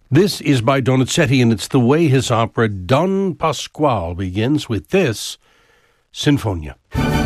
This is by Donizetti, and it's the way his opera Don Pasquale begins with this Sinfonia.